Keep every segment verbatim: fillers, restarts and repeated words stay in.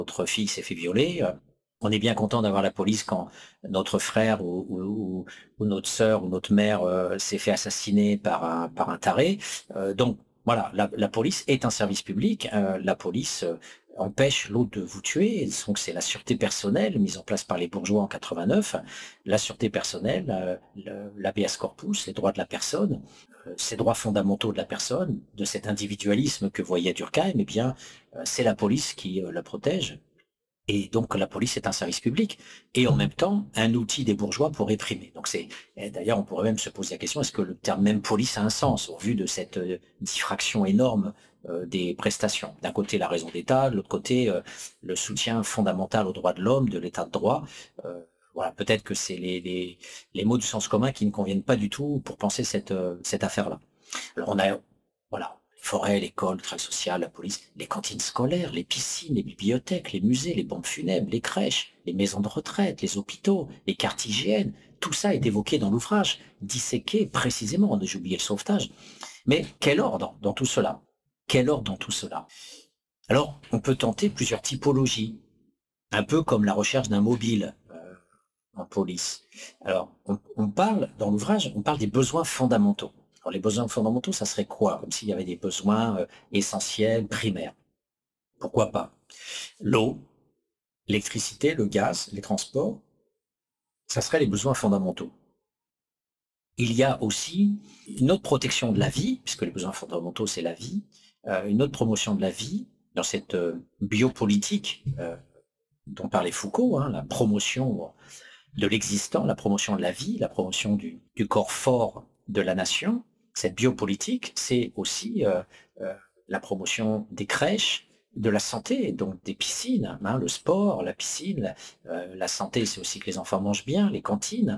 notre fille s'est fait violer, euh, on est bien content d'avoir la police quand notre frère ou, ou- ou notre sœur ou notre mère euh, s'est fait assassiner par un, par un taré. Euh, donc voilà, la, la police est un service public. Euh, la police euh, empêche l'autre de vous tuer. Donc c'est la sûreté personnelle mise en place par les bourgeois en quatre-vingt-neuf. La sûreté personnelle, euh, le- l'habeas corpus, les droits de la personne, euh, ces droits fondamentaux de la personne, de cet individualisme que voyait Durkheim, eh bien, euh, c'est la police qui euh, la protège. Et donc la police est un service public et en même temps un outil des bourgeois pour réprimer. Donc c'est et d'ailleurs on pourrait même se poser la question, est-ce que le terme même police a un sens au vu de cette euh, diffraction énorme euh, des prestations. D'un côté la raison d'État, de l'autre côté euh, le soutien fondamental aux droits de l'homme, de l'État de droit. Euh, voilà, peut-être que c'est les, les, les mots du sens commun qui ne conviennent pas du tout pour penser cette, euh, cette affaire-là. Alors on a, voilà, les forêts, l'école, le travail social, la police, les cantines scolaires, les piscines, les bibliothèques, les musées, les pompes funèbres, les crèches, les maisons de retraite, les hôpitaux, les cartes hygiène, tout ça est évoqué dans l'ouvrage, disséqué précisément, j'ai oublié le sauvetage. Mais quel ordre dans tout cela? Quel ordre dans tout cela? Alors, on peut tenter plusieurs typologies, un peu comme la recherche d'un mobile euh, en police. Alors, on, on parle, dans l'ouvrage, on parle des besoins fondamentaux. Alors, les besoins fondamentaux, ça serait quoi? Comme s'il y avait des besoins euh, essentiels, primaires. Pourquoi pas? L'eau, l'électricité, le gaz, les transports, ça serait les besoins fondamentaux. Il y a aussi une autre protection de la vie, puisque les besoins fondamentaux, c'est la vie, euh, une autre promotion de la vie dans cette euh, biopolitique euh, dont parlait Foucault, hein, la promotion de l'existant, la promotion de la vie, la promotion du, du corps fort de la nation. Cette biopolitique, c'est aussi euh, euh, la promotion des crèches, de la santé, donc des piscines, hein, le sport, la piscine, la, euh, la santé, c'est aussi que les enfants mangent bien, les cantines.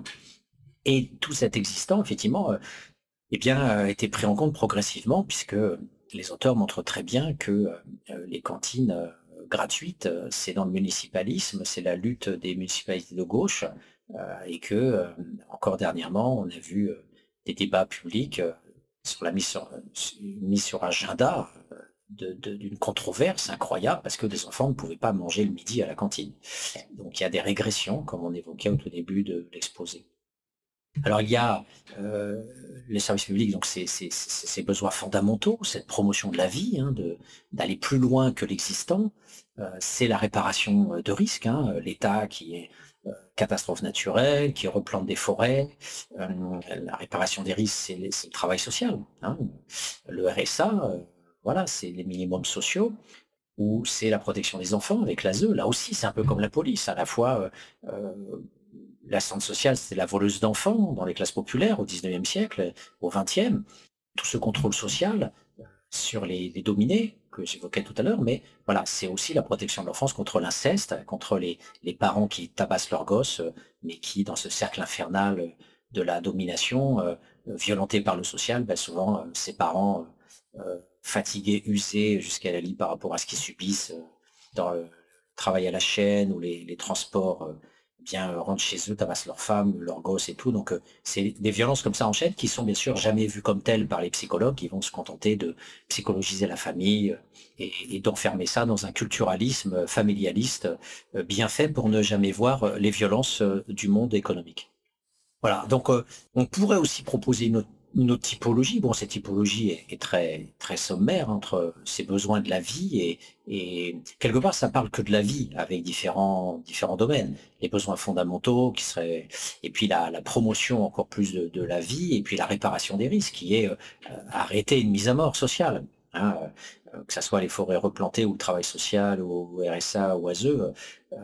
Et tout cet existant, effectivement, euh, eh bien, a été pris en compte progressivement, puisque les auteurs montrent très bien que euh, les cantines euh, gratuites, euh, c'est dans le municipalisme, c'est la lutte des municipalités de gauche, euh, et que euh, encore dernièrement, on a vu euh, des débats publics euh, sur la mise sur, mise sur agenda euh, de- de- d'une controverse incroyable parce que des enfants ne pouvaient pas manger le midi à la cantine. Donc il y a des régressions, comme on évoquait au tout début de l'exposé. Alors il y a euh, les services publics, donc c'est c'est- c'est- ces besoins fondamentaux, cette promotion de la vie, hein, de d'aller plus loin que l'existant. Euh, c'est la réparation euh, de risques, hein, l'État qui est euh, catastrophe naturelle, qui replante des forêts. Euh, la réparation des risques, c'est le c'est le travail social, hein. Le R S A, euh, voilà, c'est les minimums sociaux. Ou c'est la protection des enfants avec l'A S E. Là aussi, c'est un peu comme la police. À la fois, euh, euh, l'assistante sociale, c'était la voleuse d'enfants dans les classes populaires au dix-neuvième siècle, au vingtième. Tout ce contrôle social sur les, les dominés que j'évoquais tout à l'heure, mais voilà, c'est aussi la protection de l'enfance contre l'inceste, contre les, les parents qui tabassent leurs gosses, euh, mais qui, dans ce cercle infernal euh, de la domination, euh, euh, violentés par le social, ben souvent, euh, ces parents euh, euh, fatigués, usés jusqu'à la lie par rapport à ce qu'ils subissent euh, dans le travail à la chaîne ou les, les transports, euh, bien euh, rentrent chez eux, tabassent leurs femmes, leurs gosses et tout. Donc, euh, c'est des violences comme ça en chaîne qui sont bien sûr jamais vues comme telles par les psychologues, qui vont se contenter de psychologiser la famille euh, et, et d'enfermer ça dans un culturalisme euh, familialiste euh, bien fait pour ne jamais voir euh, les violences euh, du monde économique. Voilà, donc euh, on pourrait aussi proposer une autre, une autre typologie. Bon, cette typologie est, est très très sommaire entre ces besoins de la vie et, et quelque part ça parle que de la vie avec différents différents domaines. Les besoins fondamentaux qui seraient et puis la, la promotion encore plus de, de la vie et puis la réparation des risques qui est euh, arrêter une mise à mort sociale. Hein, euh, que ça soit les forêts replantées ou le travail social ou R S A ou A S E, euh,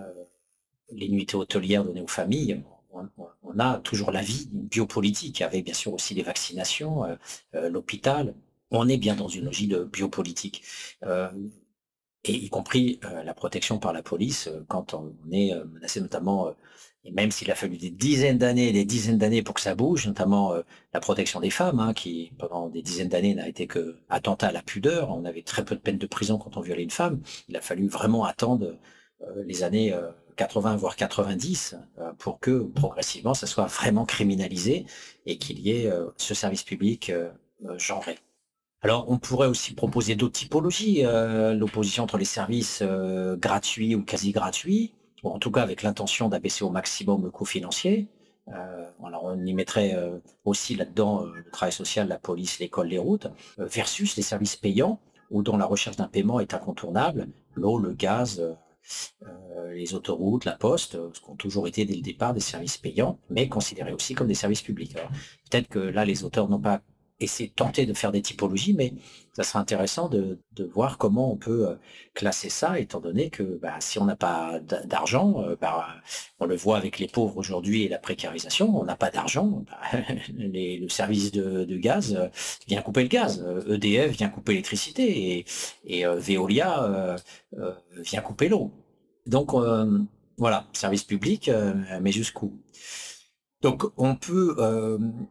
les nuitées hôtelières données aux familles, on, on- on a toujours la vie biopolitique, avec bien sûr aussi les vaccinations, euh, euh, l'hôpital. On est bien dans une logique de biopolitique, euh, et y compris euh, la protection par la police euh, quand on est euh, menacé, notamment, euh, et même s'il a fallu des dizaines d'années, des dizaines d'années pour que ça bouge, notamment euh, la protection des femmes, hein, qui pendant des dizaines d'années n'a été que attentat à la pudeur. On avait très peu de peine de prison quand on violait une femme. Il a fallu vraiment attendre euh, les années euh, quatre-vingts voire quatre-vingt-dix euh, pour que progressivement ça soit vraiment criminalisé et qu'il y ait euh, ce service public euh, euh, genré. Alors, on pourrait aussi proposer d'autres typologies, heu, l'opposition entre les services, heu, gratuits ou quasi gratuits, ou en tout cas avec l'intention d'abaisser au maximum le coût financier. Heu, alors on y mettrait, heu, aussi là-dedans, heu, le travail social, la police, l'école, les routes, heu, versus les services payants ou dont la recherche d'un paiement est incontournable. L'eau, le gaz, heu heu, les autoroutes, la poste, heu, ce qui ont toujours été dès le départ des services payants, mais considérés aussi comme des services publics. Alors, peut-être que là, les auteurs n'ont pas essayé de tenter de faire des typologies, mais ça serait intéressant de de voir comment on peut, heu, classer ça étant donné que, bah, si on n'a pas d'a d'argent, heu, bah, on le voit avec les pauvres aujourd'hui et la précarisation, on n'a pas d'argent, bah, les le service de de gaz, heu, vient couper le gaz, heu, E D F vient couper l'électricité et et heu, Veolia, heu heu, vient couper l'eau. Donc, hem, voilà, service public, heu, mais jusqu'où? Donc on peut, hem,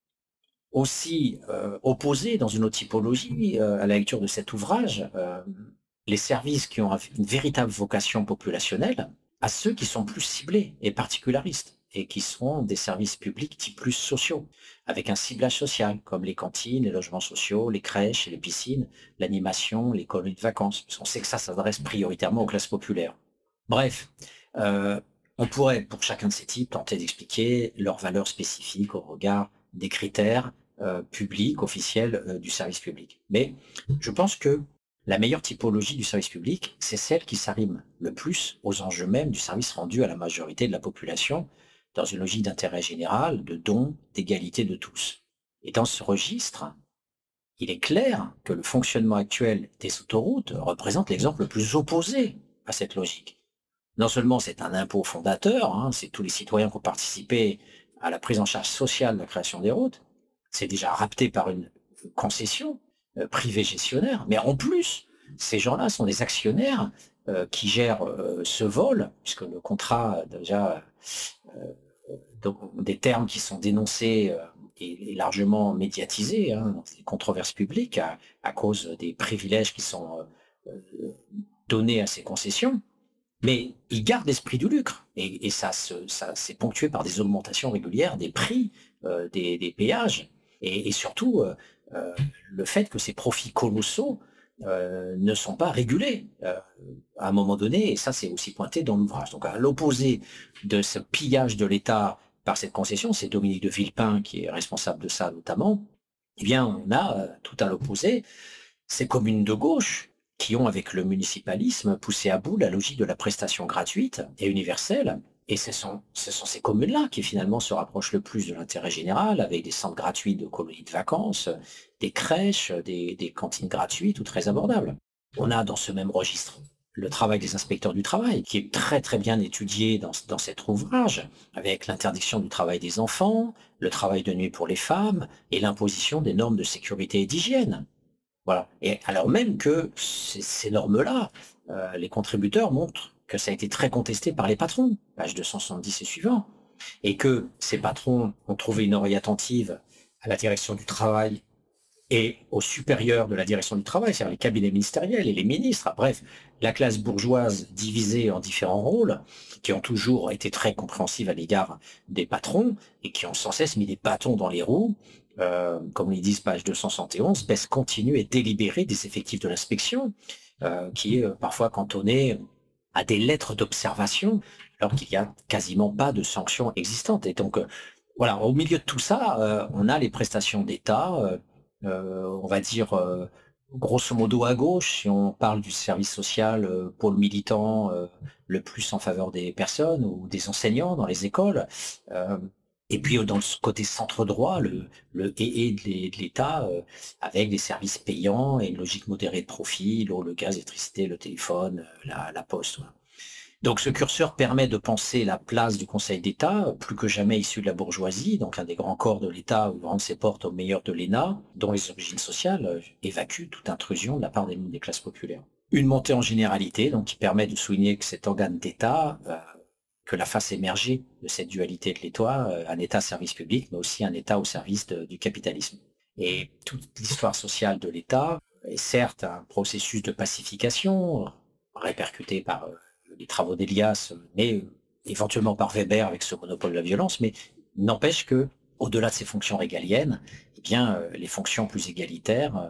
aussi, heu, opposer dans une autre typologie, heu, à la lecture de cet ouvrage, hem, les services qui ont un une véritable vocation populationnelle, à ceux qui sont plus ciblés et particularistes et qui sont des services publics dits plus sociaux, avec un ciblage social comme les cantines, les logements sociaux, les crèches et les piscines, l'animation, les colonies de vacances, parce qu'on sait que ça s'adresse prioritairement aux classes populaires. Bref, heu, on pourrait, pour chacun de ces types, tenter d'expliquer leurs valeurs spécifiques au regard des critères, heu, publics, officiels, heu, du service public. Mais je pense que la meilleure typologie du service public, c'est celle qui s'arrime le plus aux enjeux mêmes du service rendu à la majorité de la population, dans une logique d'intérêt général, de don, d'égalité de tous. Et dans ce registre, il est clair que le fonctionnement actuel des autoroutes représente l'exemple le plus opposé à cette logique. Non seulement c'est un impôt fondateur, hein, c'est tous les citoyens qui ont participé à la prise en charge sociale de la création des routes, c'est déjà rapté par une concession euh, privée gestionnaire, mais en plus, ces gens-là sont des actionnaires euh, qui gèrent euh, ce vol, puisque le contrat a déjà euh, donc, des termes qui sont dénoncés euh, et, et largement médiatisés hein, dans les controverses publiques à, à cause des privilèges qui sont euh, euh, donnés à ces concessions. Mais ils gardent l'esprit du lucre et, et ça, se, ça c'est ponctué par des augmentations régulières des prix euh, des, des péages et, et surtout euh, euh, le fait que ces profits colossaux euh, ne sont pas régulés euh, à un moment donné et ça c'est aussi pointé dans l'ouvrage. Donc à l'opposé de ce pillage de l'État par cette concession, c'est Dominique de Villepin qui est responsable de ça notamment. Eh bien, on a euh, tout à l'opposé ces communes de gauche qui ont, avec le municipalisme, poussé à bout la logique de la prestation gratuite et universelle. Et ce sont, ce sont ces communes-là qui finalement se rapprochent le plus de l'intérêt général, avec des centres gratuits de colonies de vacances, des crèches, des, des cantines gratuites ou très abordables. On a dans ce même registre le travail des inspecteurs du travail, qui est très très bien étudié dans, dans cet ouvrage, avec l'interdiction du travail des enfants, le travail de nuit pour les femmes et l'imposition des normes de sécurité et d'hygiène. Voilà et alors même que ces ces normes-là, heu, les contributeurs montrent que ça a été très contesté par les patrons, page deux cent soixante-dix et suivants et que ces patrons ont trouvé une oreille attentive à la direction du travail et aux supérieurs de la direction du travail, c'est-à-dire les cabinets ministériels et les ministres. Ah, bref, la classe bourgeoise divisée en différents rôles, qui ont toujours été très compréhensives à l'égard des patrons et qui ont sans cesse mis des bâtons dans les roues, euh, comme ils disent page deux cent soixante et onze, baisse continue et délibérée des effectifs de l'inspection, euh, qui est euh, parfois cantonnée à des lettres d'observation, alors qu'il n'y a quasiment pas de sanctions existantes. Et donc, euh, voilà, au milieu de tout ça, euh, on a les prestations d'État, euh, euh, on va dire, euh, grosso modo à gauche, si on parle du service social, euh, pôle militant, euh, le plus en faveur des personnes ou des enseignants dans les écoles. Euh, et puis euh, dans ce côté centre droit, le, le et, et de l'É- de l'État, euh, avec des services payants et une logique modérée de profit, l'eau, le gaz, l'électricité, le téléphone, euh, la, la poste. Voilà. Donc ce curseur permet de penser la place du Conseil d'État, plus que jamais issu de la bourgeoisie, donc un des grands corps de l'État ouvrant ses portes aux meilleurs de l'E N A, dont les origines sociales euh, évacuent toute intrusion de la part des, des classes populaires. Une montée en généralité, donc qui permet de souligner que cet organe d'État, euh, que la face émergée de cette dualité de l'État, euh, un État service public, mais aussi un État au service de- du capitalisme. Et toute l'histoire sociale de l'État est certes un processus de pacification, répercuté par euh, les travaux d'Elias, mais éventuellement par Weber avec ce monopole de la violence, mais n'empêche que, au-delà de ces fonctions régaliennes, eh bien, euh, les fonctions plus égalitaires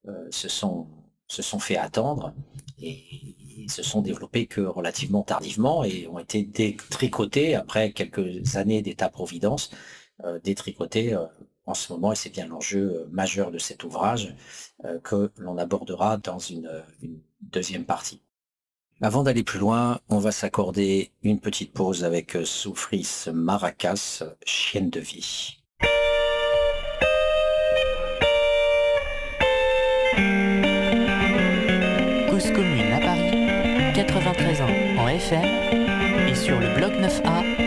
euh, se sont se sont fait attendre et, et se sont développés que relativement tardivement et ont été détricotés après quelques années d'état-providence, euh, détricotés euh, en ce moment, et c'est bien l'enjeu euh, majeur de cet ouvrage euh, que l'on abordera dans une, une deuxième partie. Avant d'aller plus loin, on va s'accorder une petite pause avec euh, Soufris Maracas, Chienne de vie. Cause commune à Paris, quatre-vingt-treize ans en F M et sur le bloc neuf A